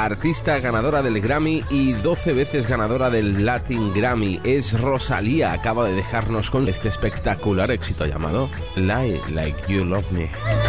artista ganadora del Grammy y 12 veces ganadora del Latin Grammy. Es Rosalía, acaba de dejarnos con este espectacular éxito llamado Lie Like You Love Me.